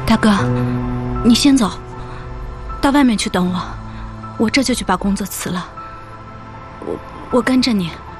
大哥，你先走，到外面去等我，我这就去把工作辞了。我跟着你。